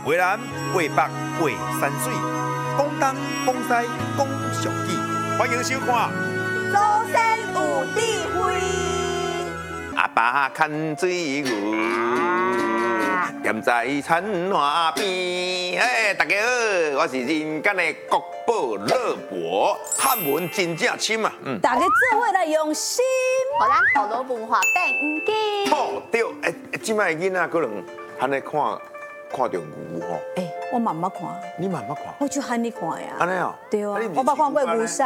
话南话北话山水，讲东讲西讲俗语，欢迎收看。 祖先有智慧。 阿爸看水牛，踮在田花边。大家好，我是人间的国宝乐博，汉文真正深啊。 大家做伙来用心， 互咱好多文化变唔见。 好对，即摆囡仔可能安尼看到牛吼。 我慢慢看， 你慢慢看。 我就喊你看呀。 安尼哦。 对啊，我捌看过牛屎。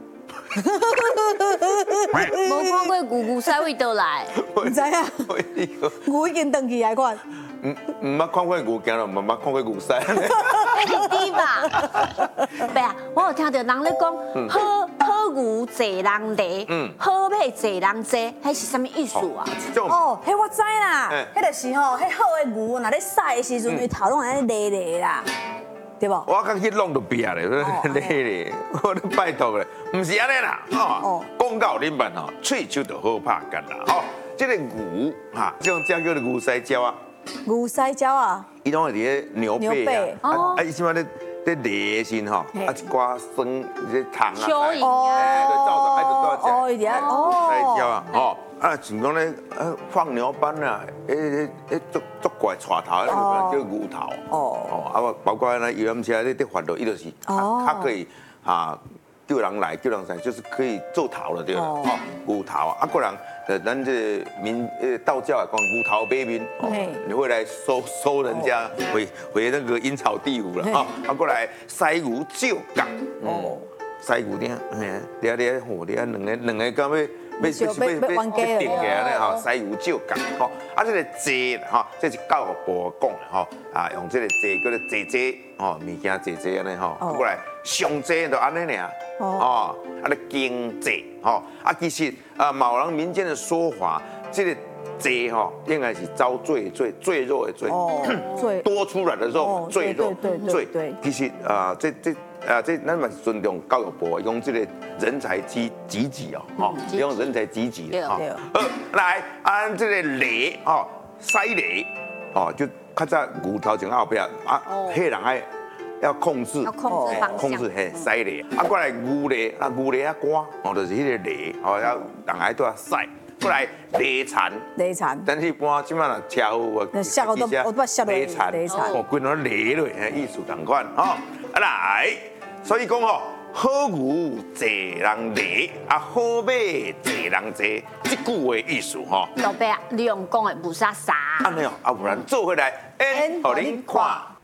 无看过牛屎味倒来， 唔知啊。牛已经登去来看。 唔捌看过牛行了，唔捌看过牛屎。 你吧？爸啊，我有听到人咧讲，好牛坐人犁，好马坐人坐，迄是啥物意思啊？ 哦，迄我知啦，迄就是吼，迄好的牛，若咧驶的时阵，伊头拢安尼犁犁啦，对无？ 我刚去弄都瘪咧，咧，我都拜托咧，唔是安尼啦，哦，讲到恁办吼，喙手就好拍干啦，哦，这个牛哈，这种叫做牛屎胶啊， 牛屎胶啊， 伊拢会伫咧牛背啊，伊即摆咧犁身吼，啊一寡酸这糖啊， 蚯蚓就照着，就多少哦，伊伫啊， 牛屎胶啊，吼。啊，像讲咧，放牛班啊，足怪带头，叫牛头。哦，啊，包括那游览车咧，发落，伊就是它可以叫人来，就是可以做头了，对了。哦，牛头啊，个人，咱这道教来讲，牛头马面，你会来收人家回那个阴曹地府了啊。啊，过来西牛照角，哦，西牛顶，咧吼，咧两个到要定起来咧吼，西牛照角吼，啊，这个坐吼，这是教育部讲的吼，啊，用这个坐叫做坐吼，物件坐安尼吼，过来上坐就安尼尔，哦，啊，咧经坐吼，啊，其实某人民间的说法，这个坐吼，应该是遭罪肉的罪，多出来的肉，赘肉， 对， 其实这咱嘛是尊重教育部，用这个人才济哦，用人才济哈。来按这个犁哦，塞犁哦，就较早牛头前后壁啊，迄人要控制方向， 控制嘿塞犁，啊过来牛犁啊瓜哦，就是迄个犁哦，要人都要塞。过来犁田，但是一般即摆若车祸啊， 下个都我不下犁田，哦，规拢犁落，意思同款哦。啊来，所以讲哦，好牛坐人犁，啊好马坐人坐，这句话意思吼。 老爸啊，你用讲的不啥啥？ 安尼哦，啊不然做回来，互恁看。